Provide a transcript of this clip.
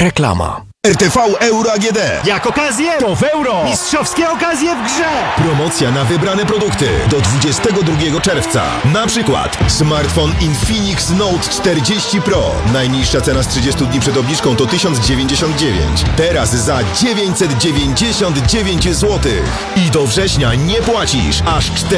Reklama. RTV Euro AGD. Jak okazję, to w euro! Mistrzowskie okazje w grze! Promocja na wybrane produkty do 22 czerwca. Na przykład smartfon Infinix Note 40 Pro. Najniższa cena z 30 dni przed obniżką to 1099. Teraz za 999 zł. I do września nie płacisz aż 4